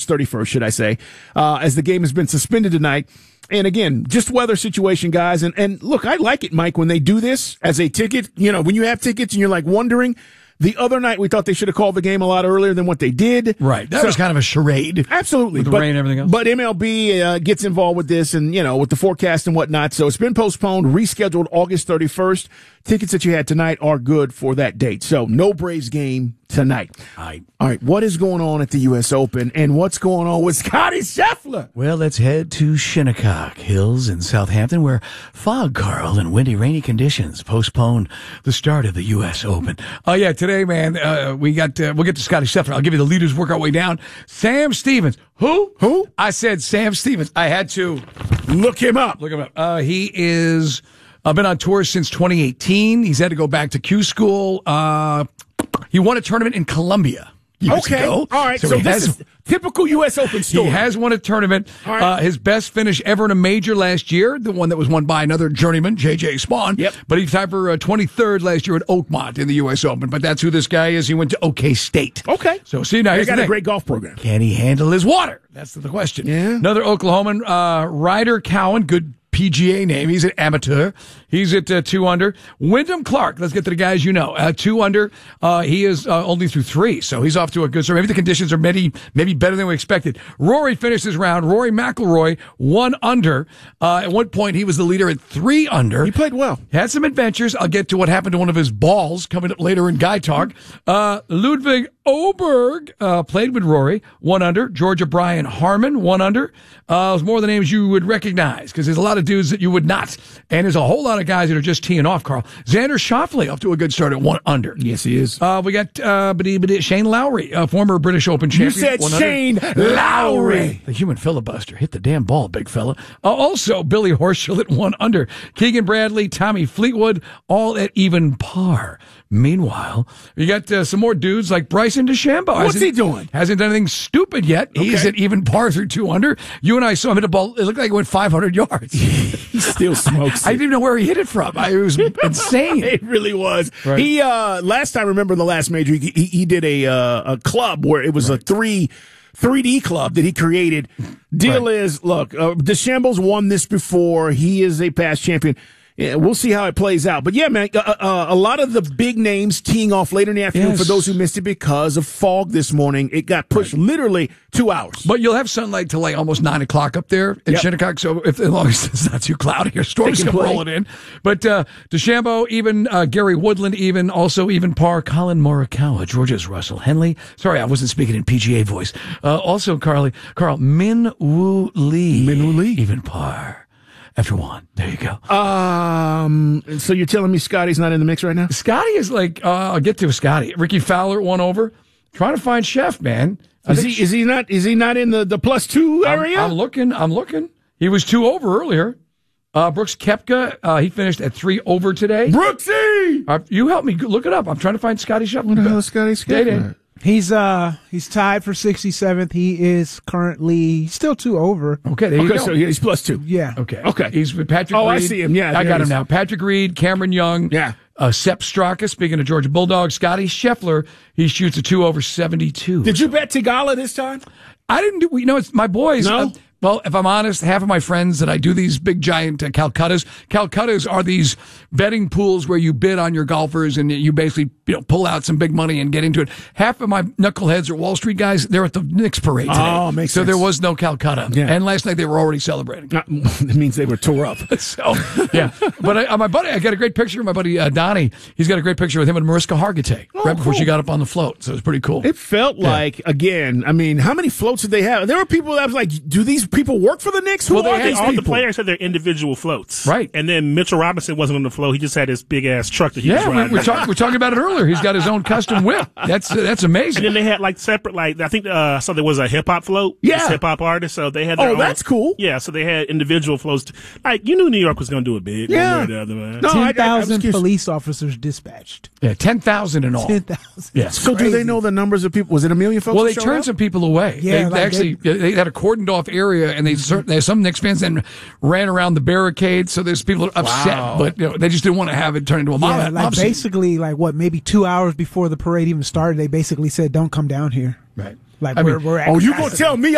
31st, should I say, as the game has been suspended tonight. And again, just weather situation, guys. And look, I like it, Mike, when they do this as a ticket. You know, when you have tickets and you're like wondering. The other night, we thought they should have called the game a lot earlier than what they did. Right. That was kind of a charade. Absolutely. With the rain and everything else. But MLB gets involved with this and, you know, with the forecast and whatnot. So it's been postponed, rescheduled August 31st. Tickets that you had tonight are good for that date. So no Braves game tonight. All right. What is going on at the U.S. Open and what's going on with Scottie Scheffler? Well, let's head to Shinnecock Hills in Southampton, where fog, Carl, and windy, rainy conditions postponed the start of the U.S. Open. Oh, yeah, today, man, we'll get to Scottie Scheffler. I'll give you the leaders, work our way down. Sam Stevens. Who? I said Sam Stevens. I had to look him up. He is been on tour since 2018. He's had to go back to Q school. He won a tournament in Colombia. Okay. All right. So this is typical U.S. Open story. He has won a tournament. Right. His best finish ever in a major last year, the one that was won by another journeyman, J.J. Spawn. Yep. But he tied for 23rd last year at Oakmont in the U.S. Open. But that's who this guy is. He went to OK State. Okay. So see, now he's got a great golf program. Can he handle his water? That's the question. Yeah. Another Oklahoman, Ryder Cowan, good PGA name. He's an amateur. He's at 2 under. Wyndham Clark. Let's get to the guys you know. 2 under. He is only through 3, so he's off to a good start. Maybe the conditions are maybe better than we expected. Rory finished his round. Rory McIlroy 1 under. At one point, he was the leader at 3 under. He played well. Had some adventures. I'll get to what happened to one of his balls coming up later in Guy Talk. Ludwig Oberg played with Rory 1 under. Georgia Brian Harmon 1 under. It was more of the names you would recognize because there's a lot of dudes that you would not. And there's a whole lot of guys that are just teeing off, Carl. Xander Schauffele off to a good start at 1 under. Yes, he is. We got Shane Lowry, former British Open champion. You said Shane Lowry. The human filibuster. Hit the damn ball, big fella. Also, Billy Horschel at 1 under. Keegan Bradley, Tommy Fleetwood, all at even par. Meanwhile, you got some more dudes like Bryson DeChambeau. What's he doing? Hasn't done anything stupid yet. Okay. He's at even par through 2 under. You and I saw him hit a ball. It looked like it went 500 yards. He still smokes. I didn't even know where he hit it from. It was insane. It really was. Right. He last time, remember in the last major, he did a club where it was a 3D club that he created. Deal is, look, DeChambeau's won this before. He is a past champion. Yeah, we'll see how it plays out. But yeah, man, a lot of the big names teeing off later in the afternoon for those who missed it because of fog this morning. It got pushed literally 2 hours. But you'll have sunlight till like almost 9 o'clock up there in Shinnecock. So as long as it's not too cloudy, your storms can roll it in. But DeChambeau, even Gary Woodland, even par. Colin Morikawa, Georgia's Russell Henley. Sorry, I wasn't speaking in PGA voice. Also, Carl Min Woo Lee, even par. After 1. There you go. So you're telling me Scotty's not in the mix right now? Scotty is like, I'll get to Scotty. Ricky Fowler 1 over. Trying to find Chef, man. Is he not in the +2 area? I'm looking. He was 2 over earlier. Brooks Koepka, he finished at 3 over today. Brooksy! You help me look it up. I'm trying to find Scotty Scheffler. What the hell is Scotty Scheffler? He's tied for 67th. He is currently still 2 over. Okay, there you go. So he's +2. Yeah. Okay. He's with Patrick Reed. I see him. Yeah, I got him now. Patrick Reed, Cameron Young. Yeah. Sepp Straka, speaking of Georgia Bulldogs. Scotty Scheffler, he shoots a 2 over 72. Did you bet Tagala this time? I didn't do, it's my boys. No? Well, if I'm honest, half of my friends that I do these big giant Calcuttas are these betting pools where you bid on your golfers and you basically pull out some big money and get into it. Half of my knuckleheads are Wall Street guys. They're at the Knicks parade today. Oh, makes sense. So there was no Calcutta. Yeah. And last night they were already celebrating. That means they were tore up. So, yeah. But my buddy, I got a great picture of my buddy Donnie. He's got a great picture with him and Mariska Hargitay right before she got up on the float. So it was pretty cool. It felt like, again, I mean, how many floats did they have? There were people that was like, do these people work for the Knicks? Who are these all people? the players had their individual floats. Right. And then Mitchell Robinson wasn't on the float. He just had his big-ass truck that he was riding. We're talking about it earlier. He's got his own custom whip. That's amazing. And then they had like separate, I think so there was a hip-hop float. Yeah. Hip-hop artist. So they had their own. That's cool. Yeah, so they had individual floats. Like, you knew New York was going to do it big. Yeah. One way or the other, man. No, 10,000 police officers dispatched. Yeah, 10,000 in all. 10,000. Yeah. So do they know the numbers of people? Was it a million folks? Well, they turned some people away. Yeah, they had a cordoned off area, and there's some Knicks fans then ran around the barricade. So there's people upset, but they just didn't want to have it turn into a mob. Yeah, basically, maybe 2 hours before the parade even started, they basically said, "Don't come down here." Right. We're you gonna tell me